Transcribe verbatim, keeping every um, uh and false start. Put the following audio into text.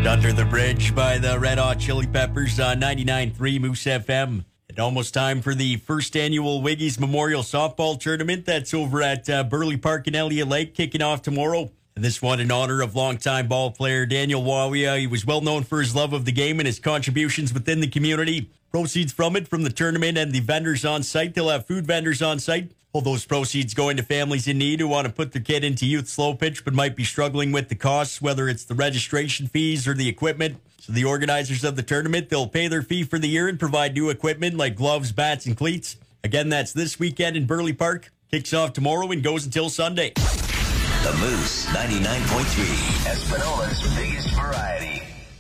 Under the Bridge by the Red Hot Chili Peppers on ninety-nine point three Moose F M. And almost time for the first annual Wiggies Memorial Softball Tournament. That's over at uh, Burley Park in Elliott Lake, kicking off tomorrow. And this one in honor of longtime ball player Daniel Wawia. He was well known for his love of the game and his contributions within the community. Proceeds from it, from the tournament and the vendors on site. They'll have food vendors on site. All those proceeds going to families in need who want to put their kid into youth slow pitch but might be struggling with the costs, whether it's the registration fees or the equipment. So the organizers of the tournament, they'll pay their fee for the year and provide new equipment like gloves, bats, and cleats. Again, that's this weekend in Burley Park. Kicks off tomorrow and goes until Sunday. The Moose ninety-nine point three, Espanola's biggest variety.